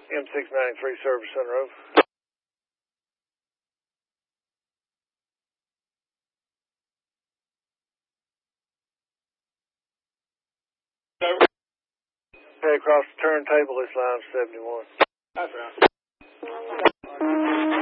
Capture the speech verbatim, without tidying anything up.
M six ninety-three Service Center over. Okay, across the turntable, this line's seventy-one. That's right.